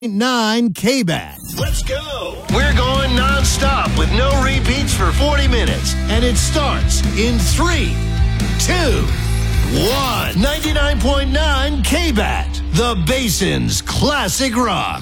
9 K-Bat. Let's go. We're going non-stop with no repeats for 40 minutes. And it starts in 3, 2, 1. 99.9 K-Bat, the Basin's classic rock.